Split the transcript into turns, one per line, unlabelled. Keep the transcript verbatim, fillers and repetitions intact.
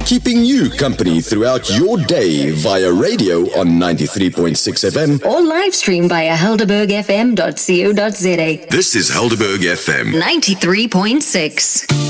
keeping you company throughout your day via radio on ninety-three point six F M
or live stream via helderberg f m dot co dot za.
This is Helderberg F M
ninety-three point six.